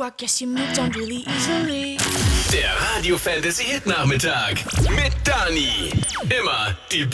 I guess you moved on really easily. Der Radio Fantasy Hit Nachmittag mit Dani. Immer die